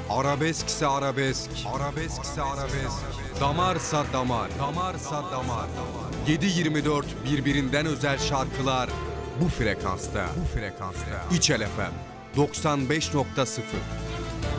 Arabeskse arabesk, arabeskse arabesk. Damarsa damar, damarsa damar. 7/24 birbirinden özel şarkılar bu frekansta. Bu frekansta. İçel FM 95.0.